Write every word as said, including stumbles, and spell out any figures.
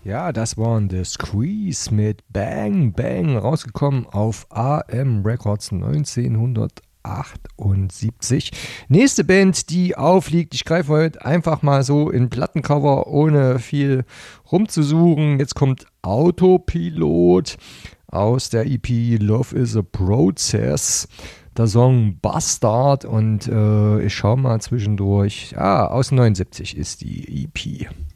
Ja, das waren The Squeeze mit Bang Bang, rausgekommen auf A M Records neunzehnhundertachtundsiebzig. Nächste Band, die aufliegt, ich greife heute einfach mal so in Plattencover, ohne viel rumzusuchen. Jetzt kommt Autopilot aus der E P Love is a Process. Der Song Bastard und äh, ich schaue mal zwischendurch. Ah, aus neunundsiebzig ist die E P.